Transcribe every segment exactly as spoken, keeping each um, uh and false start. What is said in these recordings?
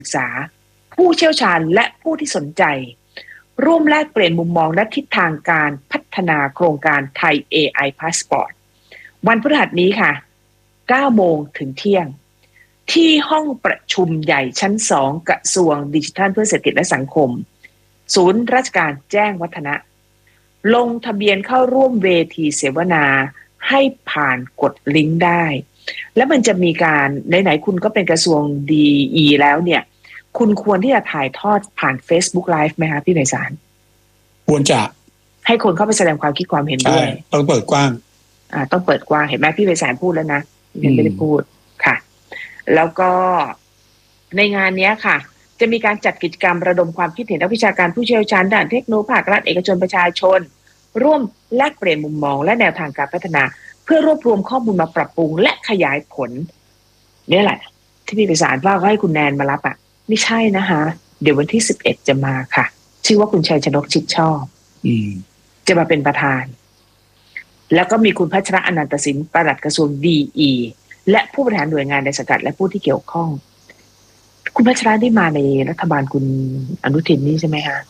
ศึกษาผู้เชี่ยวชาญและผู้ที่สนใจร่วมแลกเปลี่ยนมุมมองและทิศทางการพัฒนาโครงการไทย เอ ไอ Passport วันพฤหัสนี้ค่ะเก้าโมงถึงเที่ยงที่ห้องประชุมใหญ่ชั้นสองกระทรวงดิจิทัลเพื่อเศรษฐกิจและสังคมศูนย์ราชการแจ้งวัฒนะลงทะเบียนเข้าร่วมเวทีเสวนาให้ผ่านกดลิงก์ได้แล้วมันจะมีการไหนๆคุณก็เป็นกระทรวง ดี อี แล้วเนี่ยคุณควรที่จะถ่ายทอดผ่าน Facebook Live ไหมคะพี่ไพศาลควรจะให้คนเข้าไปแสดงความคิดความเห็นด้วยต้องเปิดกว้างอ่าต้องเปิดกว้างเห็นไหมพี่ไพศาลพูดแล้วนะยังไม่ได้พูดค่ะแล้วก็ในงานนี้ค่ะจะมีการจัดกิจกรรมระดมความคิดเห็นนักวิชาการผู้เชี่ยวชาญด้านเทคโนโลยีภาครัฐเอกชนประชาชนร่วมแลกเปลี่ยนมุมมองและแนวทางการพัฒนาเพื่อรวบรวมข้อมูลมาปรับปรุงและขยายผลนี่แหละที่พี่ไพศาลว่าเขาให้คุณแนนมารับอ่ะไม่ใช่นะคะเดี๋ยววันที่สิบเอ็ดจะมาค่ะชื่อว่าคุณชัยชนกชิดชอบอืมจะมาเป็นประธานแล้วก็มีคุณพัชระอนันตสินปลัดกระทรวง ดี อี และผู้บริหารหน่วยงานในสังกัดและผู้ที่เกี่ยวข้องคุณพัชระที่มาในรัฐบาลคุณอนุทินนี่ใช่ไหมคะ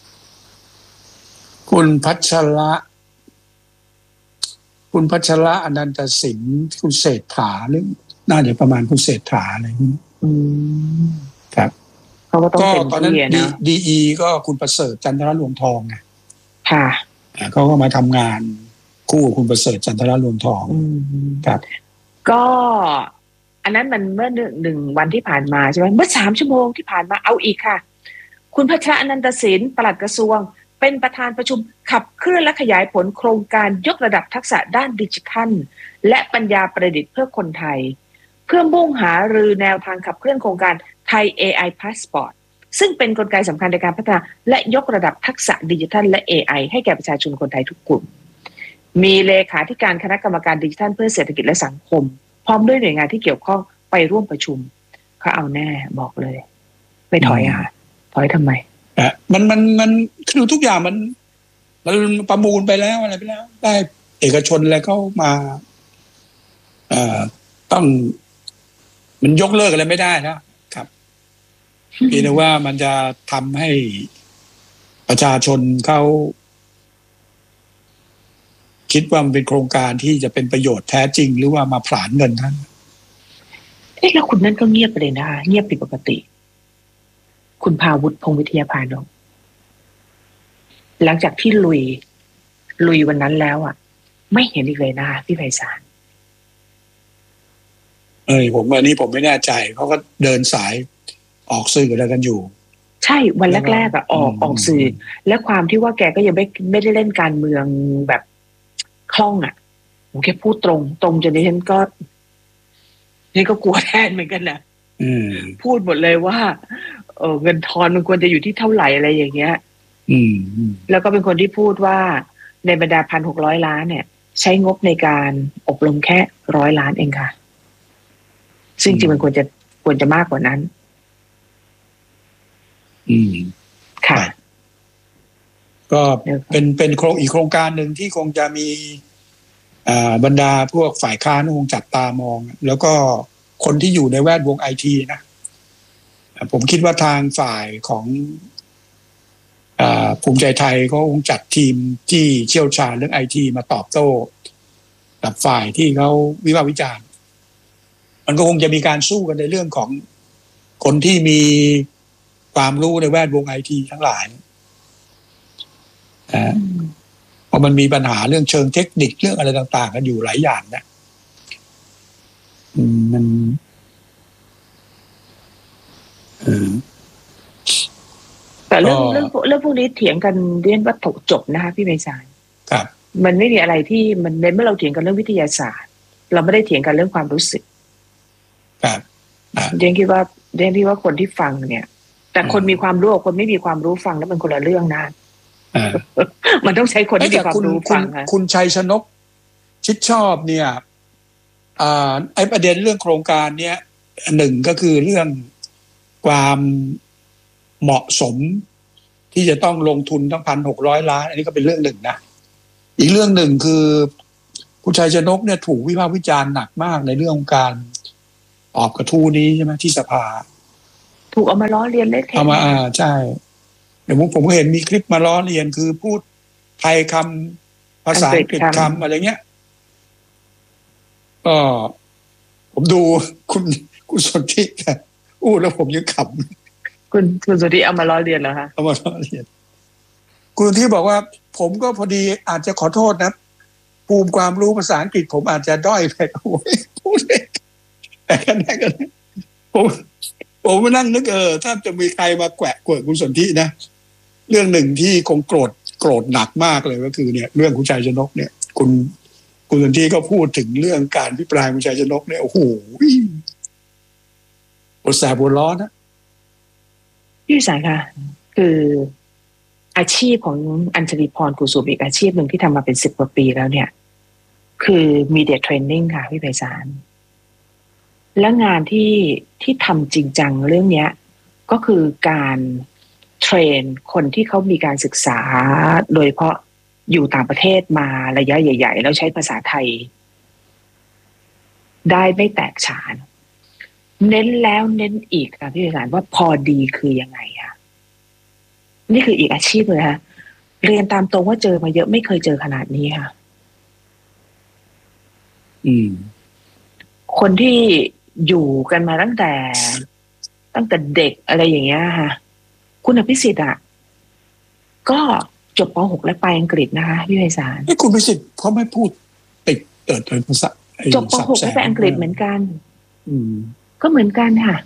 คุณพัชระคุณพัชระอนันตสินคุณเศรษฐาหรือน่าจะประมาณคุณเศรษฐาอะไรนี้อืมครับเขาก็ต้องเป็นตอนนั้นดี อี ก็คุณประเสริฐจันทรรวงทองไงค่ะเขาก็มาทำงานคู่คุณประเสริฐจันทรรวงทองครับก็อันนั้นมันเมื่อหนึ่งหนึ่งวันที่ผ่านมาใช่ไหมเมื่อสามชั่วโมงที่ผ่านมาเอาอีกค่ะคุณพัชระอนันตศิลป์ปลัดกระทรวงเป็นประธานประชุมขับเคลื่อนและขยายผลโครงการยกระดับทักษะด้านดิจิทัลและปัญญาประดิษฐ์เพื่อคนไทยเพื่อมุ่งหารือแนวทางขับเคลื่อนโครงการไทย เอ ไอ Passport ซึ่งเป็นกลไกสำคัญในการพัฒนาและยกระดับทักษะดิจิทัลและ เอ ไอ ให้แก่ประชาชนคนไทยทุกกลุ่มมีเลขาธิการคณะกรรมการดิจิทัลเพื่อเศรษฐกิจและสังคมพร้อมด้วยหน่วยงานที่เกี่ยวข้องไปร่วมประชุมเขาเอาแน่บอกเลยไม่ถอยอ่ะถอยทำไมอ่ะมันมันมันคือทุกอย่างมันมันประมูลไปแล้วอะไรไปแล้วได้เอกชนแล้วเขามาเอ่อต้องมันยกเลิกอะไรไม่ได้นะครับเพียงแต่ว่ามันจะทำให้ประชาชนเขาคิดว่ามันเป็นโครงการที่จะเป็นประโยชน์แท้จริงหรือว่ามาผลาญเงินท่านเอ๊ะแล้วคุณนั่นก็เงียบไปเลยนะคะเงียบผิดปกติคุณภาวุฒิพงษ์วิทยาพานนท์หลังจากที่ลุยลุยวันนั้นแล้วอ่ะไม่เห็นอีกเลยนะคะพี่ไพศาลเอ้ยผมอันนี้ผมไม่แน่ใจเขาก็เดินสายออกสื่ออะไรกันอยู่ใช่วันแรกๆอ่ะออกออกสื่อและความที่ว่าแกก็ยังไม่ไม่ได้เล่นการเมืองแบบคล่องอ่ะผมแค่พูดตรงตรงจนดิฉันก็นี่ก็กลัวแทนเหมือนกันนะพูดหมดเลยว่าเออเงินทอนมันควรจะอยู่ที่เท่าไหร่อะไรอย่างเงี้ยแล้วก็เป็นคนที่พูดว่าในบรรดาพันหกร้อยล้านเนี่ยใช้งบในการอบรมแค่ร้อยล้านเองค่ะซึ่งจริงมันควรจะควรจะมากกว่านั้นอืมค่ะก็เป็นเป็นโครงอีกโครงการหนึ่งที่คงจะมีอ่าบรรดาพวกฝ่ายค้านคงจับตามองแล้วก็คนที่อยู่ในแวดวงไอทีนะผมคิดว่าทางฝ่ายของอ่าภูมิใจไทยเขาคงจัดทีมที่เชี่ยวชาญเรื่องไอทีมาตอบโต้กับฝ่ายที่เขาวิพากษ์วิจารณ์มันก็คงจะมีการสู้กันในเรื่องของคนที่มีความรู้ในแวดวงไอทีทั้งหลายอ่าเพราะมันมีปัญหาเรื่องเชิงเทคนิคเรื่องอะไรต่างๆกันอยู่หลายอย่างนะมันแต่เรื่องเรื่องเรื่องพวกนี้เถียงกันเรียนว่าถูกจบนะคะพี่ไพศาลครับมันไม่มีอะไรที่มันในเมื่อเราเถียงกันเรื่องวิทยาศาสตร์เราไม่ได้เถียงกันเรื่องความรู้สึกครับเรียนคิดว่าเรียนคิดว่าคนที่ฟังเนี่ยแต่คนมีความรู้กับคนไม่มีความรู้ฟังแล้วมันคนละเรื่องนะมันต้องใช้คนที่มีความรู้ฟังค่ะคุณชัยชนกชิดชอบเนี่ยอ่าไอ้ประเด็นเรื่องโครงการเนี้ยหนึ่งก็คือเรื่องความเหมาะสมที่จะต้องลงทุนตั้งพันหกร้อยล้านอันนี้ก็เป็นเรื่องหนึ่งนะอีกเรื่องหนึ่งคือคุณชัยชนกเนี่ยถูกวิพากษ์วิจารณ์หนักมากในเรื่องของการออกกระทู้นี้ใช่ไหมที่สภาถูกเอามาล้อเลียนเละเทะเอามาอ่าใช่เดี๋ยวผมผมก็เห็นมีคลิปมาล้อเลียนคือพูดไทยคำภาษาอังกฤษคำอะไรเงี้ยก็ผมดูคุณคุณสนธิอู้แล้วผมยังขำคุณคุณสนธิเอามาล้อเลียนเหรอคะเอามาล้อเลียนคุณสนธิบอกว่าผมก็พอดีอาจจะขอโทษนะภูมิความรู้ภาษาอังกฤษผมอาจจะด้อยไปโอ้ยพูดเองแต่กันได้กันผมผมมานั่งนึกเออถ้าจะมีใครมาแกวะกวดคุณสนธินะเรื่องหนึ่งที่คงโกรธโกรธหนักมากเลยก็คือเนี่ยเรื่องคุณชัยชนกเนี่ยคุณคุณสนธิก็พูดถึงเรื่องการพิปรายคุณชัยชนกเนี่ยโอ้โหปวดแสบปวดร้อนนะพี่วิสารค่ะคืออาชีพของอัญชลีพรกุสุมอีกอาชีพหนึ่งที่ทำมาเป็นสิบกว่าปีแล้วเนี่ยคือมีเดียเทรนนิ่งค่ะพี่ไพศาลและงานที่ที่ทำจริงจังเรื่องนี้ก็คือการเทรนคนที่เขามีการศึกษาโดยเฉพาะอยู่ต่างประเทศมาระยะใหญ่ๆแล้วใช้ภาษาไทยได้ไม่แตกฉานเน้นแล้วเน้นอีกค่ะพี่ไพศาลว่าพอดีคือยังไงอะนี่คืออีกอาชีพเลยค่ะเรียนตามตรงว่าเจอมาเยอะไม่เคยเจอขนาดนี้ค่ะอืมคนที่อยู่กันมาตั้งแต่ตั้งแต่เด็กอะไรอย่างเงี้ยค่ะคุณอภิสิทธิ์อ่ะก็จบป หก และไปอังกฤษนะคะพี่ไพศาลไอ้คุณอภิสิทธิ์เขาไม่พูดติดเอิดเป็นภาษาจบป หก และไปอังกฤษเหมือนกันอืมก็เหมือนกันค่ะ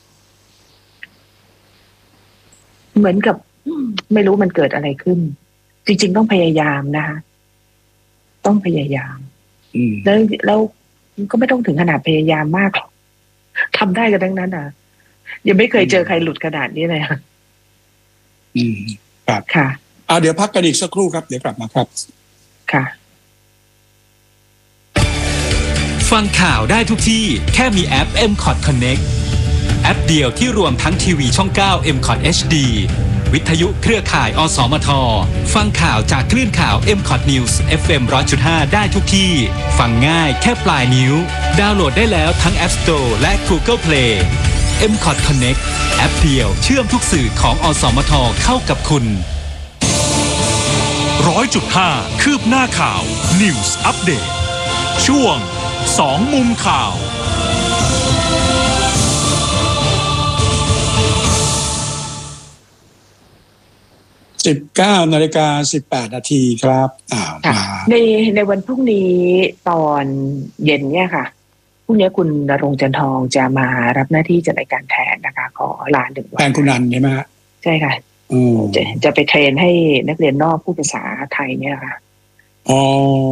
เหมือนกับไม่รู้มันเกิดอะไรขึ้นจริงๆต้องพยายามนะคะต้องพยายามแล้วแล้วก็ไม่ต้องถึงขนาดพยายามมากหรอกทำได้กันทั้งนั้นอ่ะยังไม่เคยเจอใครหลุดขนาดนี้เลยค่ะอืมครับค่ะเอาเดี๋ยวพักกันอีกสักครู่ครับเดี๋ยวกลับมาครับค่ะฟังข่าวได้ทุกที่แค่มีแอป เอ็ม คอท Connect แอปเดียวที่รวมทั้งทีวีช่องเก้า เอ็ม คอท เอช ดี วิทยุเครือข่ายอสมทฟังข่าวจากคลื่นข่าว เอ็ม คอท News เอฟ เอ็ม หนึ่งร้อยจุดห้า ได้ทุกที่ฟังง่ายแค่ปลายนิ้วดาวน์โหลดได้แล้วทั้ง App Store และ Google Play เอ็ม คอท Connect แอปเดียวเชื่อมทุกสื่อของอสมทเข้ากับคุณ หนึ่งร้อยจุดห้า คืบหน้าข่าว News Update ช่วงสองมุมข่าวสิบเก้านาฬิกาสิบแปดนาทีครับอ่ามาในในวันพรุ่งนี้ตอนเย็นเนี่ยค่ะพรุ่งนี้คุณณรงค์จันทองจะมารับหน้าที่จัดรายการแทนนะคะขอลาหนึ่งวันแทนคุณนันใช่ไหมใช่ค่ะจะจะไปเทรนให้นักเรียนนอกพูดภาษาไทยเนี่ยค่ะอ๋อ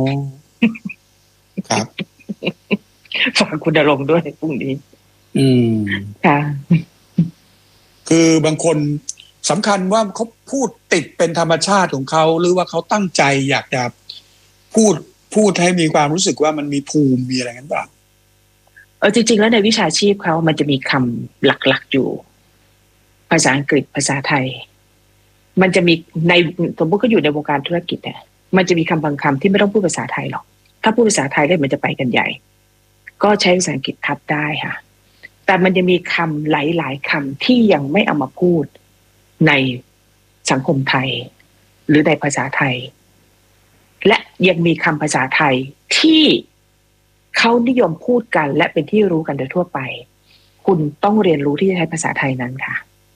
ครับฝากคุณณรงค์ด้วยพรุ่งนี้อืมค่ะคือบางคนสำคัญว่าเขาพูดติดเป็นธรรมชาติของเขาหรือว่าเขาตั้งใจอยากจะพูดพูดให้มีความรู้สึกว่ามันมีภูมิมีอะไรกันบ้างเออจริงๆแล้วในวิชาชีพเขามันจะมีคำหลักๆอยู่ภาษาอังกฤษภาษาไทยมันจะมีในสมมติเขาอยู่ในวงการธุรกิจเนี่ยมันจะมีคำบางคำที่ไม่ต้องพูดภาษาไทยหรอกถ้าพูดภาษาไทยได้มันจะไปกันใหญ่ก็ใช้ภาษาอังกฤษทับได้ค่ะแต่มันจะมีคำหลายๆคำที่ยังไม่เอามาพูดในสังคมไทยหรือในภาษาไทยและยังมีคำภาษาไทยที่เขานิยมพูดกันและเป็นที่รู้กันโดยทั่วไปคุณต้องเรียนรู้ที่จะใช้ภาษาไทยนั้นค่ะ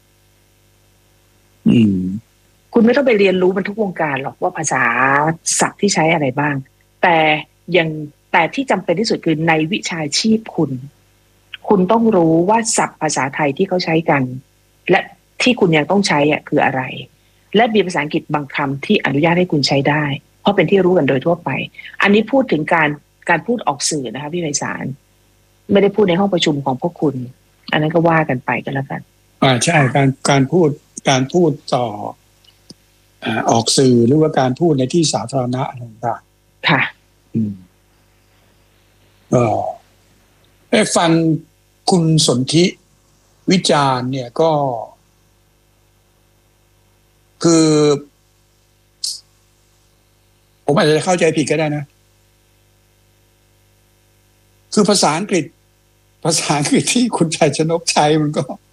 อืมคุณไม่ต้องไปเรียนรู้มันทุกวงการหรอกว่าภาษาศัพท์ที่ใช้อะไรบ้างแต่ยังแต่ที่จำเป็นที่สุดคือในวิชาชีพคุณคุณต้องรู้ว่าศัพท์ภาษาไทยที่เขาใช้กันและที่คุณยังต้องใช้อ่ะคืออะไรและมีภาษาอังกฤษบางคำที่อนุญาตให้คุณใช้ได้เพราะเป็นที่รู้กันโดยทั่วไปอันนี้พูดถึงการการพูดออกสื่อนะคะพี่ไพศาลไม่ได้พูดในห้องประชุมของพวกคุณอันนั้นก็ว่ากันไปกันแล้วกันอ่าใช่การการพูดการพูดต่ออ่าออกสื่อหรือว่าการพูดในที่สาธารณะอะไรต่างๆค่ะอืมก็ได้ฟังคุณสนธิวิจารณ์เนี่ยก็คือผมอาจจะเข้าใจผิดก็ได้นะคือภาษาอังกฤษภาษาอังกฤษที่คุณชัยชนกใช้มันก็